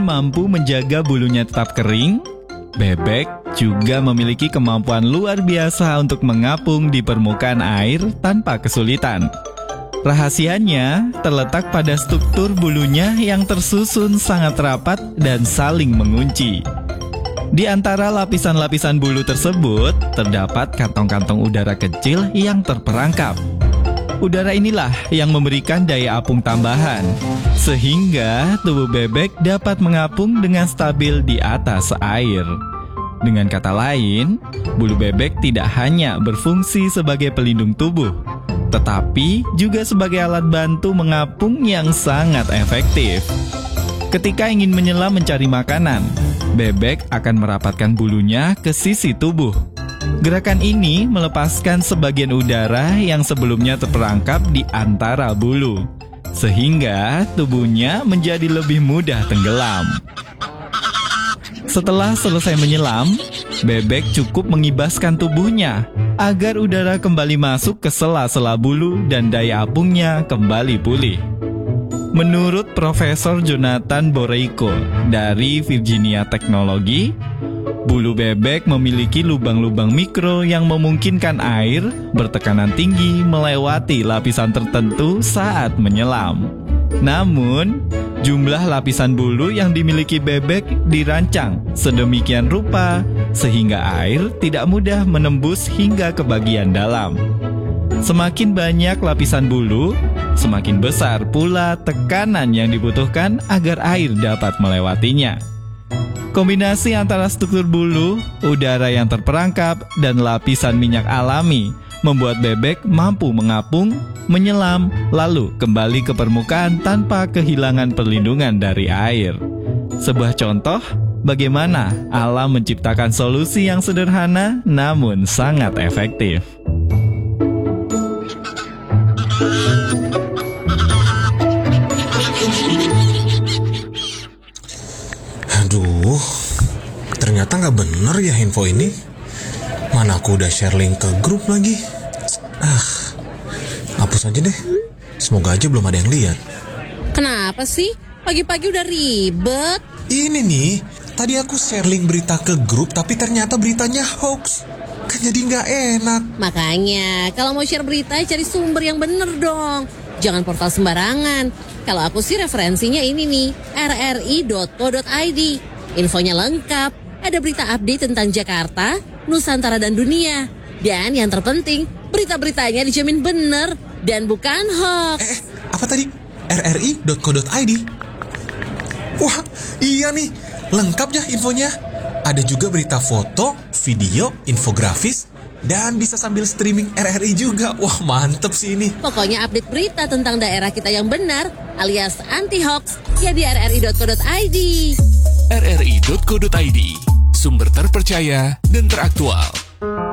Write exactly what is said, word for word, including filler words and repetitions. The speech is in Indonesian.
mampu menjaga bulunya tetap kering, bebek juga memiliki kemampuan luar biasa untuk mengapung di permukaan air tanpa kesulitan. Rahasianya terletak pada struktur bulunya yang tersusun sangat rapat dan saling mengunci. Di antara lapisan-lapisan bulu tersebut, terdapat kantong-kantong udara kecil yang terperangkap. Udara inilah yang memberikan daya apung tambahan, sehingga tubuh bebek dapat mengapung dengan stabil di atas air. Dengan kata lain, bulu bebek tidak hanya berfungsi sebagai pelindung tubuh, tetapi juga sebagai alat bantu mengapung yang sangat efektif. Ketika ingin menyelam mencari makanan, bebek akan merapatkan bulunya ke sisi tubuh. Gerakan ini melepaskan sebagian udara yang sebelumnya terperangkap di antara bulu, sehingga tubuhnya menjadi lebih mudah tenggelam. Setelah selesai menyelam, bebek cukup mengibaskan tubuhnya agar udara kembali masuk ke sela-sela bulu dan daya apungnya kembali pulih. Menurut Profesor Jonathan Boreiko dari Virginia Technology, bulu bebek memiliki lubang-lubang mikro yang memungkinkan air bertekanan tinggi melewati lapisan tertentu saat menyelam. Namun, jumlah lapisan bulu yang dimiliki bebek dirancang sedemikian rupa sehingga air tidak mudah menembus hingga ke bagian dalam. Semakin banyak lapisan bulu, semakin besar pula tekanan yang dibutuhkan agar air dapat melewatinya. Kombinasi antara struktur bulu, udara yang terperangkap, dan lapisan minyak alami membuat bebek mampu mengapung, menyelam, lalu kembali ke permukaan tanpa kehilangan perlindungan dari air. Sebuah contoh bagaimana alam menciptakan solusi yang sederhana namun sangat efektif. Aduh, ternyata nggak bener ya info ini. Mana aku udah share link ke grup lagi. Ah, hapus aja deh. Semoga aja belum ada yang lihat. Kenapa sih? Pagi-pagi udah ribet. Ini nih, tadi aku share link berita ke grup, tapi ternyata beritanya hoax. Kan jadi nggak enak. Makanya, kalau mau share berita, cari sumber yang bener dong. Jangan portal sembarangan. Kalau aku sih referensinya ini nih, r r i dot co dot i d. Infonya lengkap. Ada berita update tentang Jakarta, Nusantara, dan dunia. Dan yang terpenting, berita-beritanya dijamin bener dan bukan hoax. Eh, apa tadi? r r i dot co dot i d. Wah, iya nih. Lengkap ya infonya. Ada juga berita foto, video, infografis, dan bisa sambil streaming R R I juga. Wah, mantep sih ini. Pokoknya update berita tentang daerah kita yang benar, alias anti-hoax, ya di r r i dot co dot i d. r r i dot co dot i d, sumber terpercaya dan teraktual.